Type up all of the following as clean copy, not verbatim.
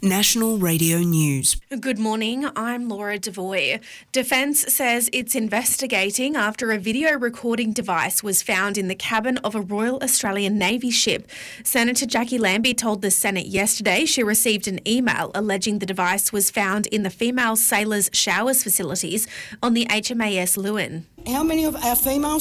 National Radio News. Good morning, I'm Laura Devoy. Defence says it's investigating after a video recording device was found in the cabin of a Royal Australian Navy ship. Senator Jackie Lambie told the Senate yesterday she received an email alleging the device was found in the female sailors' showers facilities on the HMAS Lewin. How many of our female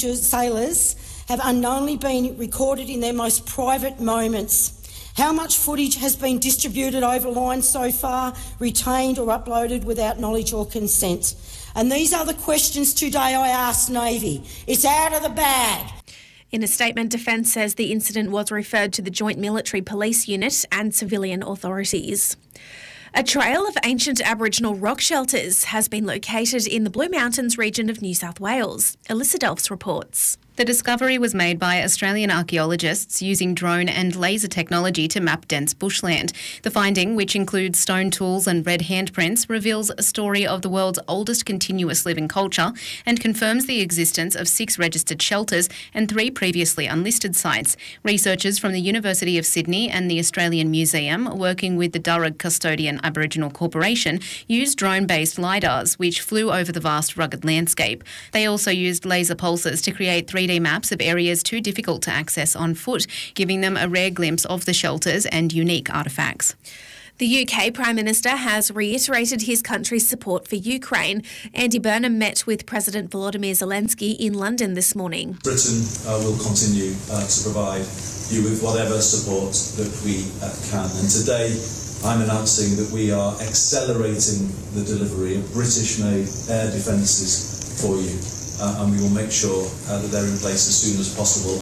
sailors have unknowingly been recorded in their most private moments? How much footage has been distributed over line so far, retained or uploaded without knowledge or consent? And these are the questions today I ask Navy. It's out of the bag. In a statement, Defence says the incident was referred to the Joint Military Police Unit and civilian authorities. A trail of ancient Aboriginal rock shelters has been located in the Blue Mountains region of New South Wales. Alyssa Delfs reports. The discovery was made by Australian archaeologists using drone and laser technology to map dense bushland. The finding, which includes stone tools and red handprints, reveals a story of the world's oldest continuous living culture and confirms the existence of 6 registered shelters and 3 previously unlisted sites. Researchers from the University of Sydney and the Australian Museum, working with the Darug Custodian Aboriginal Corporation, used drone-based lidars, which flew over the vast rugged landscape. They also used laser pulses to create 3D maps of areas too difficult to access on foot, giving them a rare glimpse of the shelters and unique artefacts. The UK Prime Minister has reiterated his country's support for Ukraine. Andy Burnham met with President Volodymyr Zelensky in London this morning. Britain will continue to provide you with whatever support that we can. And today I'm announcing that we are accelerating the delivery of British-made air defences for you. And we will make sure that they're in place as soon as possible.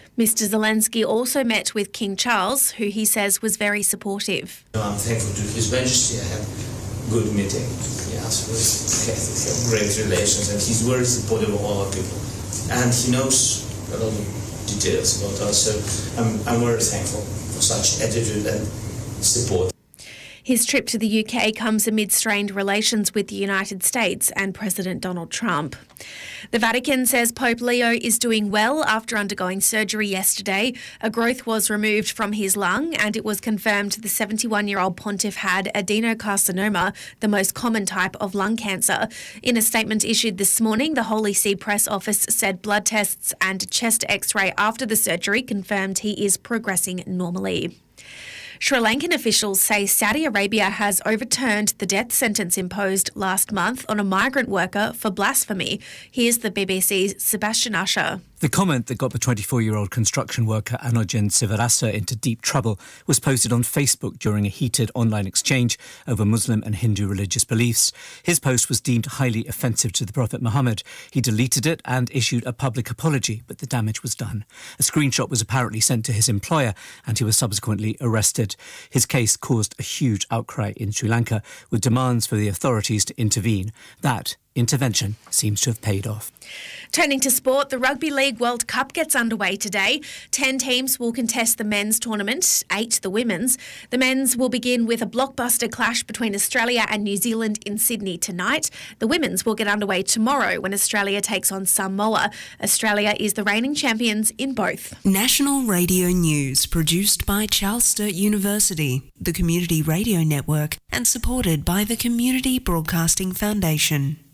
Mr Zelensky also met with King Charles, who he says was very supportive. I'm thankful to His Majesty. I had a good meeting. Yes, we have great relations, and he's very supportive of all our people. And he knows a lot of details about us, so I'm very thankful for such attitude and support. His trip to the UK comes amid strained relations with the United States and President Donald Trump. The Vatican says Pope Leo is doing well after undergoing surgery yesterday. A growth was removed from his lung and it was confirmed the 71-year-old pontiff had adenocarcinoma, the most common type of lung cancer. In a statement issued this morning, the Holy See Press Office said blood tests and chest x-ray after the surgery confirmed he is progressing normally. Sri Lankan officials say Saudi Arabia has overturned the death sentence imposed last month on a migrant worker for blasphemy. Here's the BBC's Sebastian Usher. The comment that got the 24-year-old construction worker Anojan Sivarasa into deep trouble was posted on Facebook during a heated online exchange over Muslim and Hindu religious beliefs. His post was deemed highly offensive to the Prophet Muhammad. He deleted it and issued a public apology, but the damage was done. A screenshot was apparently sent to his employer and he was subsequently arrested. His case caused a huge outcry in Sri Lanka, with demands for the authorities to intervene. That intervention seems to have paid off. Turning to sport, the Rugby League World Cup gets underway today. 10 teams will contest the men's tournament, 8 the women's. The men's will begin with a blockbuster clash between Australia and New Zealand in Sydney tonight. The women's will get underway tomorrow when Australia takes on Samoa. Australia is the reigning champions in both. National Radio News, produced by Charles Sturt University, the Community Radio Network, and supported by the Community Broadcasting Foundation.